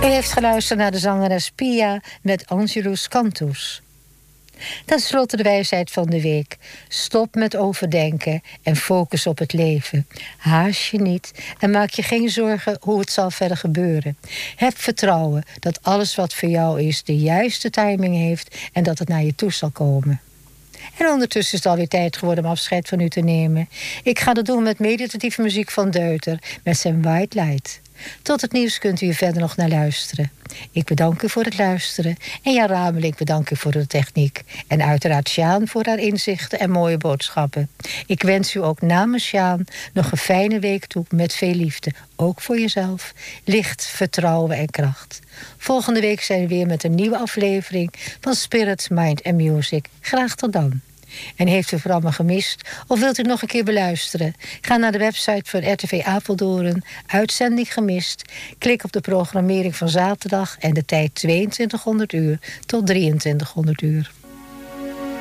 U heeft geluisterd naar de zangeres Pia met Angelus Cantus. Ten slotte de wijsheid van de week. Stop met overdenken en focus op het leven. Haast je niet en maak je geen zorgen hoe het zal verder gebeuren. Heb vertrouwen dat alles wat voor jou is de juiste timing heeft en dat het naar je toe zal komen. En ondertussen is het alweer tijd geworden om afscheid van u te nemen. Ik ga dat doen met meditatieve muziek van Deuter met zijn White Light. Tot het nieuws kunt u hier verder nog naar luisteren. Ik bedank u voor het luisteren. En Jan Rameling bedank u voor de techniek. En uiteraard Sjaan voor haar inzichten en mooie boodschappen. Ik wens u ook namens Sjaan nog een fijne week toe met veel liefde. Ook voor jezelf. Licht, vertrouwen en kracht. Volgende week zijn we weer met een nieuwe aflevering van Spirit, Mind and Music. Graag tot dan. En heeft u het programma gemist of wilt u nog een keer beluisteren? Ga naar de website van RTV Apeldoorn, uitzending gemist. Klik op de programmering van zaterdag en de tijd 2200 uur tot 2300 uur.